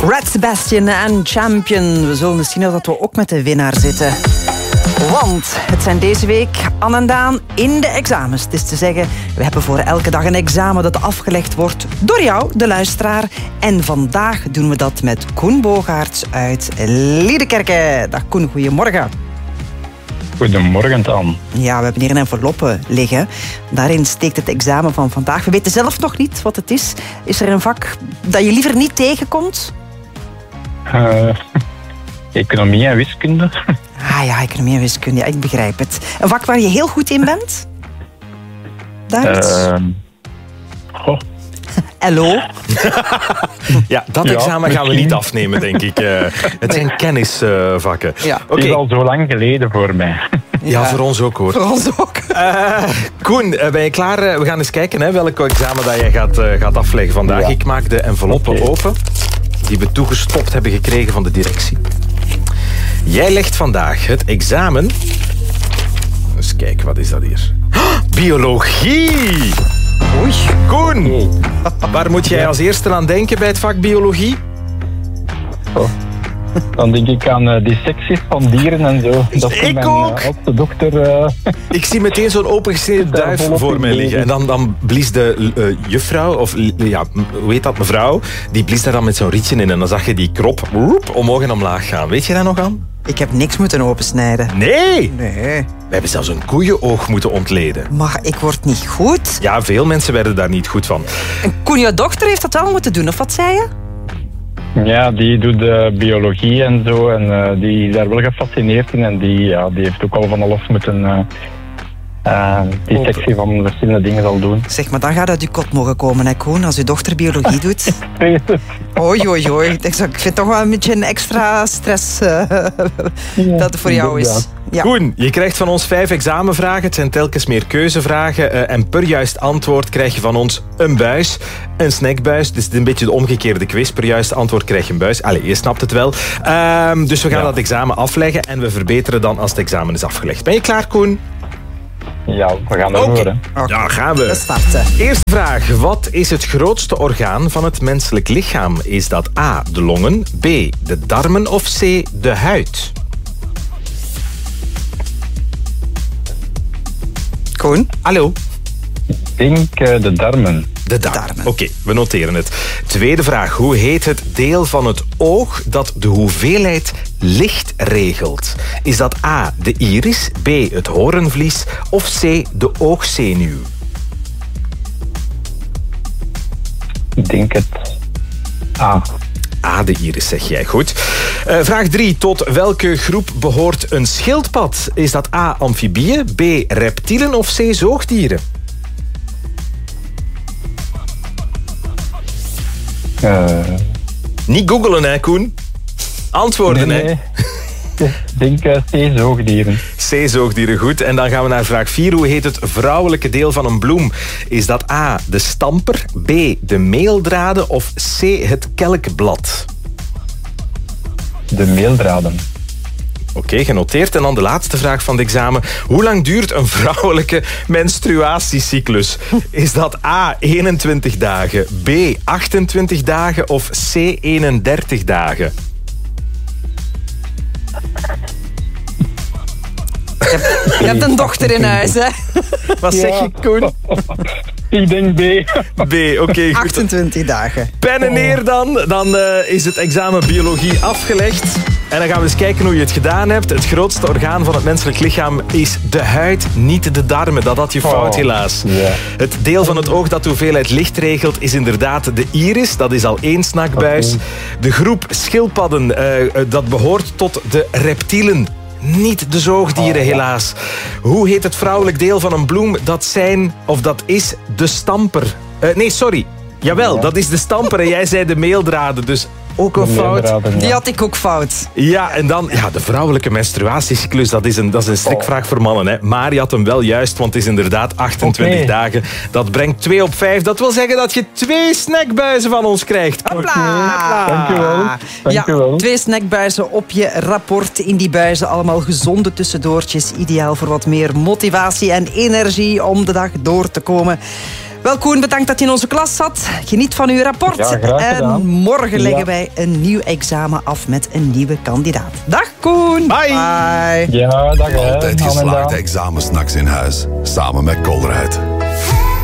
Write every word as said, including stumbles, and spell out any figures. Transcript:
Red Sebastian en Champion. We zullen zien dat we ook met de winnaar zitten. Want het zijn deze week Anne en Daan in de examens. Het is te zeggen, we hebben voor elke dag een examen dat afgelegd wordt door jou, de luisteraar. En vandaag doen we dat met Koen Bogaerts uit Liedekerke. Dag Koen, goedemorgen. Goedemorgen, Daan. Ja, we hebben hier een enveloppe liggen. Daarin steekt het examen van vandaag. We weten zelf nog niet wat het is. Is er een vak dat je liever niet tegenkomt? Uh, economie en wiskunde. Ah ja, economie en wiskunde. Ja, ik begrijp het. Een vak waar je heel goed in bent? Daar uh, goh. Hallo? Ja, dat Ja, examen gaan we misschien. niet afnemen, denk ik. Uh, het zijn kennisvakken. Uh, Ja. Het Oké. is al zo lang geleden voor mij. Ja, voor ons ook, hoor. Voor ons ook. Uh, Koen, uh, ben je klaar? Uh, we gaan eens kijken hè, welk examen dat jij gaat, uh, gaat afleggen vandaag. Ja. Ik maak de enveloppen Oké. open die we toegestopt hebben gekregen van de directie. Jij legt vandaag het examen... Eens kijken, wat is dat hier? Oh, biologie! Oei. Koen, waar moet jij als eerste aan denken bij het vak biologie? Oh. Dan denk ik aan uh, dissecties van dieren en zo. Dat is Ik mijn ook. uh, oudste dokter. Uh, Ik zie meteen zo'n opengesneden Daar duif volop voor in mij bezig. liggen. En dan, dan blies de uh, juffrouw, of ja, hoe heet dat, mevrouw, die blies daar dan met zo'n rietje in. En dan zag je die krop woep, omhoog en omlaag gaan. Weet je daar nog aan? Ik heb niks moeten opensnijden. Nee! Nee. We hebben zelfs een koeienoog moeten ontleden. Maar ik word niet goed. Ja, veel mensen werden daar niet goed van. En Koen, jouw dochter heeft dat wel moeten doen, of wat zei je? ja, die doet uh, biologie en zo. En uh, die is daar wel gefascineerd in. En die, ja, die heeft ook al van alles moeten... Uh, uh, dissectie van verschillende dingen zal doen. Zeg, maar dan gaat uit je kot mogen komen, hè Koen, als je dochter biologie doet. Vrees het. Oei, oei, oei. Ik vind het toch wel een beetje een extra stress uh, Ja, dat het voor jou is. inderdaad. Ja. Koen, je krijgt van ons vijf examenvragen. Het zijn telkens meer keuzevragen. Uh, en per juist antwoord krijg je van ons een buis. Een snackbuis. Dus het is een beetje de omgekeerde quiz. Per juist antwoord krijg je een buis. Allee, je snapt het wel. Uh, dus we gaan Ja. dat examen afleggen. En we verbeteren dan als het examen is afgelegd. Ben je klaar, Koen? Ja, we gaan het Oké. horen. Oké. Ja, gaan we. We starten. Eerste vraag. Wat is het grootste orgaan van het menselijk lichaam? Is dat A, de longen, B, de darmen of C, de huid? Koen? Hallo? Ik denk uh, de darmen. De darmen. darmen. Oké, we noteren het. Tweede vraag. Hoe heet het deel van het oog dat de hoeveelheid licht regelt? Is dat A, de iris, B, het hoornvlies of C, de oogzenuw? Ik denk het A. A, de iris, zeg jij. Goed. Uh, vraag drie. Tot welke groep behoort een schildpad? Is dat A, amfibieën, B, reptielen of C, zoogdieren? Uh, Niet googelen, hè, Koen? Antwoorden, nee, hè? nee. Ik denk uh, C, zoogdieren. C, zoogdieren, goed. En dan gaan we naar vraag vier. Hoe heet het vrouwelijke deel van een bloem? Is dat A, de stamper, B, de meeldraden of C, het kelkblad? De meeldraden. Oké, genoteerd. En dan de laatste vraag van het examen. Hoe lang duurt een vrouwelijke menstruatiecyclus? Is dat A, eenentwintig dagen, B, achtentwintig dagen of C, eenendertig dagen? Je hebt een dochter in huis, hè? Wat zeg je, Koen? Ik denk B. B, oké, goed. achtentwintig dagen. Pennen neer dan. Dan uh, is het examen biologie afgelegd. En dan gaan we eens kijken hoe je het gedaan hebt. Het grootste orgaan van het menselijk lichaam is de huid, niet de darmen. Dat had je fout, Oh, helaas. ja. Het deel van het oog dat de hoeveelheid licht regelt is inderdaad de iris. Dat is al één snackbuis. Oké. De groep schildpadden, uh, uh, dat behoort tot de reptielen. Niet de zoogdieren, Oh, ja. helaas. Hoe heet het vrouwelijk deel van een bloem? Dat zijn, of dat is, de stamper. Uh, nee, sorry. Jawel, Ja. dat is de stamper en jij zei de meeldraden. Dus ook een De fout. meeldraden, ja. Die had ik ook fout. Ja, en dan ja, de vrouwelijke menstruatiecyclus. Dat is een, dat is een strikvraag voor mannen. Hè. Mari had hem wel juist, want het is inderdaad achtentwintig Oké. dagen. Dat brengt twee op vijf. Dat wil zeggen dat je twee snackbuizen van ons krijgt. Hopla. Dankjewel. Dankjewel. Ja, twee snackbuizen op je rapport. In die buizen allemaal gezonde tussendoortjes. Ideaal voor wat meer motivatie en energie om de dag door te komen. Wel, Koen, bedankt dat je in onze klas zat. Geniet van uw rapport. Ja, graag gedaan. En morgen leggen Ja. wij een nieuw examen af met een nieuwe kandidaat. Dag, Koen. Bye. Bye. Ja, dag hè. Altijd Anne en geslaagde Daan. examensnacks in huis. Samen met Colruyt.